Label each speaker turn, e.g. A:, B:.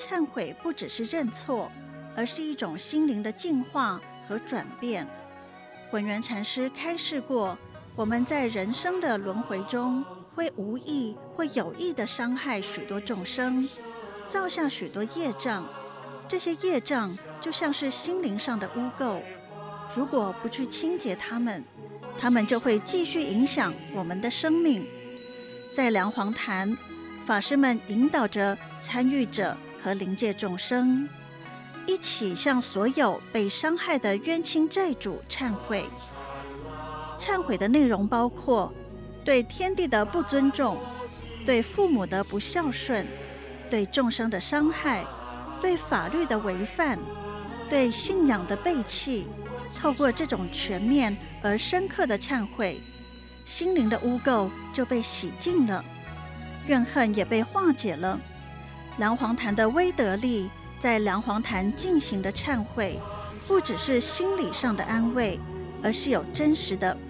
A: 忏悔不只是认错，而是一种心灵的净化和转变。混元禅师开示过，我们在人生的轮回中，会无意会有意地伤害许多众生，造下许多业障。这些业障就像是心灵上的污垢，如果不去清洁它们就会继续影响我们的生命。在梁皇坛，法师们引导着参与者和灵界众生，一起向所有被伤害的冤亲债主忏悔。忏悔的内容包括对天地的不尊重，对父母的不孝顺，对众生的伤害，对法律的违犯，对信仰的背弃。透过这种全面而深刻的忏悔，心灵的污垢就被洗净了，怨恨也被化解了。梁皇坛的威德力，在梁皇坛进行的忏悔，不只是心理上的安慰，而是有真实的